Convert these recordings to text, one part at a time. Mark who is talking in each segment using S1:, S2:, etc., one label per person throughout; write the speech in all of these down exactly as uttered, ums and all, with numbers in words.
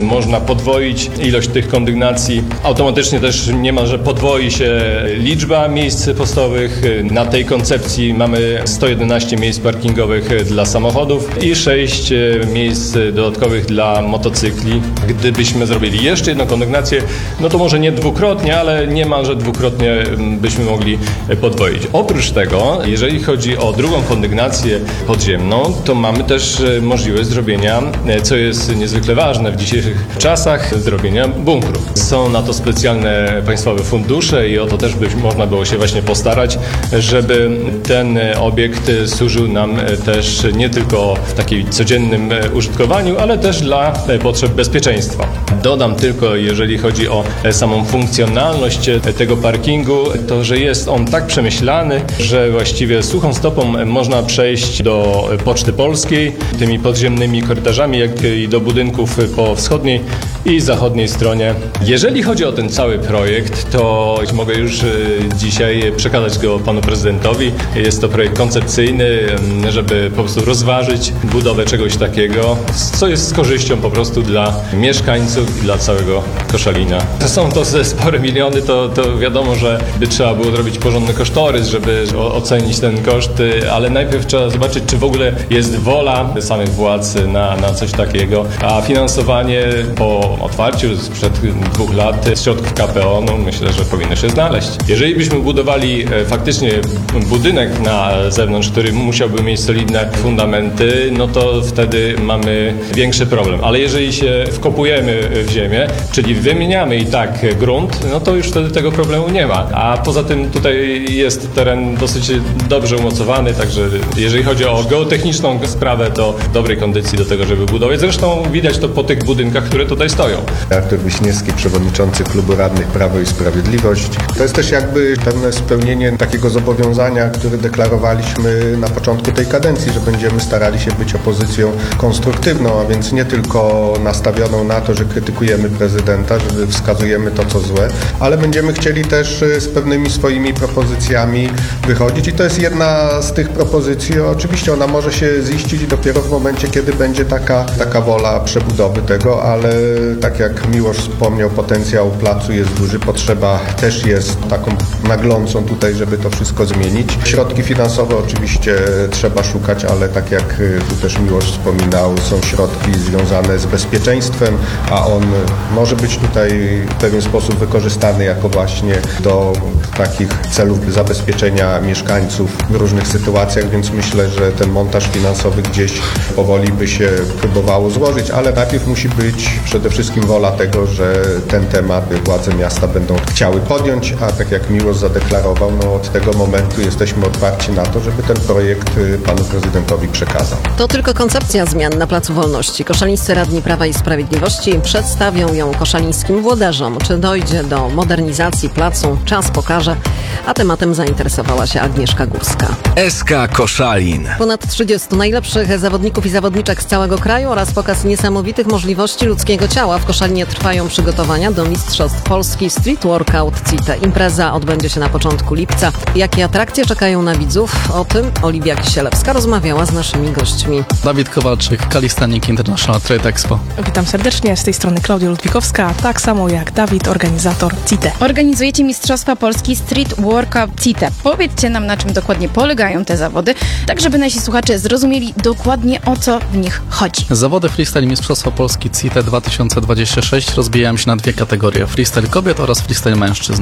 S1: można podwoić ilość tych kondygnacji. Automatycznie też niemalże podwoi się liczba miejsc postojowych. Na tej koncepcji mamy sto jedenaście miejsc parkingowych dla samochodów i sześć miejsc dodatkowych dla motocykli. Gdybyśmy zrobili jeszcze jedną kondygnację, no to może nie dwukrotnie, ale niemalże dwukrotnie byśmy mogli podwoić. Oprócz tego, jeżeli chodzi o drugą kondygnację podziemną, to mamy też możliwość zrobienia, co jest niezwykle ważne w dzisiejszych czasach, zrobienia bunkru. Są na to specjalne państwowe fundusze i o to też by można było się właśnie postarać, żeby ten obiekt służył nam też nie tylko w takim codziennym użytkowaniu, ale też dla potrzeb bezpieczeństwa. Dodam tylko, jeżeli chodzi o samą funkcjonalność tego parkingu, to że jest on tak przemyślany, że właściwie suchą stopą można przejść do Poczty Polskiej tymi podziemnymi korytarzami, jak i do budynków po wschodniej i zachodniej stronie. Jeżeli chodzi o ten cały projekt, to mogę już dzisiaj przekazać go panu prezydentowi. Jest to projekt koncepcyjny, żeby po prostu rozważyć budowę czegoś takiego, co jest z korzyścią po prostu dla mieszkańców i dla całego Koszalina. Są to spore miliony, to, to wiadomo, że by trzeba było zrobić porządny kosztorys, żeby ocenić ten koszt, ale najpierw trzeba zobaczyć, czy w ogóle jest wola samych władz na, na coś takiego, a finansowanie po otwarciu sprzed dwóch lat z środków K P O, no myślę, że powinno się znaleźć. Jeżeli byśmy budowali faktycznie budynek na zewnątrz, który musiałby mieć solidne fundamenty, no to wtedy mamy większy problem. Ale jeżeli się wkopujemy w ziemię, czyli wymieniamy i tak grunt, no to już wtedy tego problemu nie ma. A poza tym tutaj jest teren dosyć dobrze umocowany, także jeżeli chodzi o geotechniczną sprawę, to w dobrej kondycji do tego, żeby budować. Zresztą widać to po tych budynkach, które tutaj stoją.
S2: Artur Wiśniewski, przewodniczący Klubu Radnych Prawo i Sprawiedliwość. To jest też jakby pewne spełnienie takiego zobowiązania, które deklarowaliśmy na początku tej kadencji, że będziemy starali się być opozycją konstruktywną, a więc nie tylko nastawioną na to, że krytykujemy prezydenta, że wskazujemy to, co złe, ale będziemy chcieli też z pewnymi swoimi propozycjami wychodzić i to jest jedna z tych propozycji. Oczywiście ona może się ziścić dopiero w momencie, kiedy będzie taka, taka wola przebudowy tego, ale tak jak Miłosz wspomniał, potencjał placu jest duży, potrzeba też jest taką naglącą tutaj, żeby to wszystko zmienić. Środki finansowe oczywiście trzeba szukać, ale tak jak tu też Miłosz wspominał, są środki związane z bezpieczeństwem, a on może być tutaj w pewien sposób wykorzystany jako właśnie do takich celów zabezpieczenia mieszkańców w różnych sytuacjach, więc myślę, że ten montaż finansowy gdzieś powoli by się próbowało złożyć, ale najpierw musi być przede wszystkim wola tego, że ten temat władze miasta będą chciały podjąć, a tak jak Miłosz zadeklarował, no od tego momentu jesteśmy otwarci na to, żeby ten projekt panu prezydentowi przekazał.
S3: To tylko koncepcja zmian na Placu Wolności. Koszalińscy radni Prawa i Sprawiedliwości przedstawią ją koszalińskim włodarzom. Czy dojdzie do modernizacji placu? Czas pokaże. A tematem zainteresowała się Agnieszka Górska.
S4: S K Koszalin.
S3: Ponad trzydziestu najlepszych zawodników i zawodniczek z całego kraju oraz pokaz niesamowitych możliwości ludzkiego ciała. W Koszalinie trwają przygotowania do Mistrzostw Polski Street Workout C I T E. Impreza odbędzie się na początku lipca. Jakie atrakcje czekają na widzów? O tym Oliwia Kisielewska rozmawiała z naszymi gośćmi.
S5: Dawid Kowalczyk, Calisthenics International Trade Expo.
S6: Witam serdecznie, z tej strony Klaudia Ludwikowska, tak samo jak Dawid, organizator C I T E.
S7: Organizujecie Mistrzostwa Polski Street Workout C I T E. Powiedzcie nam, na czym dokładnie polegają te zawody, tak żeby nasi słuchacze zrozumieli dokładnie, o co w nich chodzi.
S5: Zawody freestyle Mistrzostwa Polski C I T E dwa tysiące dwadzieścia sześć rozbijają się na dwie kategorie: freestyle kobiet oraz freestyle mężczyzn.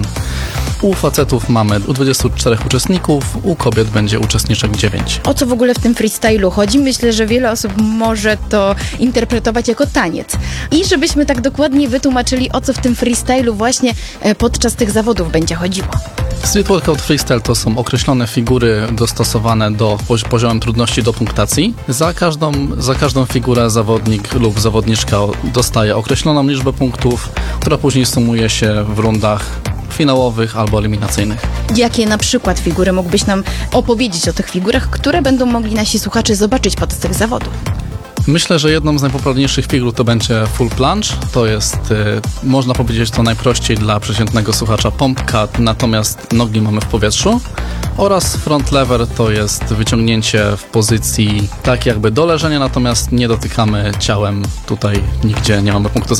S5: U facetów mamy dwudziestu czterech uczestników, u kobiet będzie uczestniczek dziewięć.
S7: O co w ogóle w tym freestylu chodzi? Myślę, że wiele osób może to interpretować jako taniec. I żebyśmy tak dokładnie wytłumaczyli, o co w tym freestylu właśnie podczas tych zawodów będzie chodziło.
S5: Street Workout Freestyle to są określone figury dostosowane do poziomu trudności do punktacji. Za każdą, za każdą figurę zawodnik lub zawodniczka dostaje określoną liczbę punktów, która później sumuje się w rundach finałowych albo eliminacyjnych.
S7: Jakie na przykład figury mógłbyś nam opowiedzieć o tych figurach, które będą mogli nasi słuchacze zobaczyć podczas tych zawodów?
S5: Myślę, że jedną z najpopularniejszych figur to będzie full plunge. To jest, y, można powiedzieć to najprościej dla przeciętnego słuchacza, pump cut, natomiast nogi mamy w powietrzu. Oraz front lever to jest wyciągnięcie w pozycji tak jakby do leżenia, natomiast nie dotykamy ciałem. Tutaj nigdzie nie mamy punktu